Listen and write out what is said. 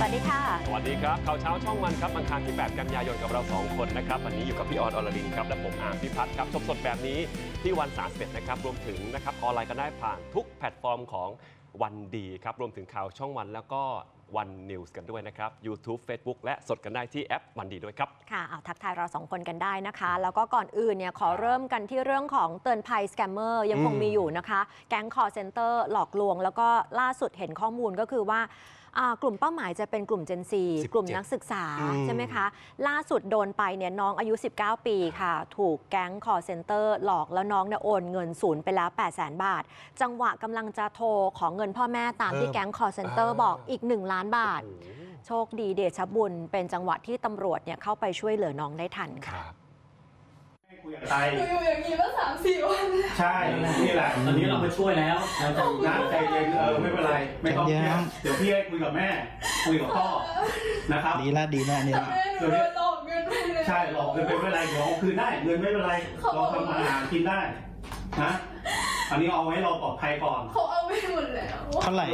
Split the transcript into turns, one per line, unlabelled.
สดีค่ะ
สวัสดีครับข่าวเช้าช่องวันครับอังคารที่ 8 กันยายนกับเรา2คนนะครับวันนี้อยู่กับพี่ออนอรรินครับและผมอาร์มพิพัฒน์ครับสดแบบนี้ที่วัน31นะครับรวมถึงนะครับออนไลน์กันได้ผ่านทุกแพลตฟอร์มของวันดีครับรวมถึงข่าวช่องวันแล้วก็วันนิวส์กันด้วยนะครับ YouTube Facebook และสดกันได้ที่แอปวันดีด้วยครับ
ค่ะเอาทักทายเรา2คนกันได้นะคะแล้วก็ก่อนอื่นเนี่ยขอเริ่มกันที่เรื่องของเตือนภัยสแกมเมอร์ยังคงมีอยู่นะคะแก๊งคอลเซ็นเตอร์หลอกลวงแล้วก็ล่าสุดเห็นข้อมูลก็คือว่ากลุ่มเป้าหมายจะเป็นกลุ่ม Gen Z กลุ่มนักศึกษาใช่ไหมคะล่าสุดโดนไปเนี่ยน้องอายุ19 ปีค่ะถูกแก๊ง call center หลอกแล้วน้องเนี่ยโอนเงินศูนย์ไปแล้ว 800,000 บาทจังหวะกำลังจะโทรขอเงินพ่อแม่ตามที่แก๊ง call center บอกอีก1 ล้านบาทโชคดีเดชบุญเป็นจังหวะที่ตำรวจเนี่ยเข้าไปช่วยเหลือน้องได้ทันค่ะ
คุยกับใคร
อยู่อย่างนี้มา3-4 วัน
ใช่นี่แหละ
ตอนนี้เรามาช่วยแล้วเราจะ
นะใจเย็นไม่เป็นไรไม่ต้องเครียดเดี๋ยวพี่ให้คุยกับแม่คุยกับพ่อนะครับ
ดีละนี่
แม่หนูโดนหลอกเงินไปเลย
ใช่หลอกเงินไปไม่เป็นไรเดี๋ยวเอาคืนได้เงินไม่เป็นไรเราทำอาหารกินได้นะอันนี้เอาไว้เราปลอดภัยก่อน
เขาเอาไปหมดแล้ว
เท่าไหร่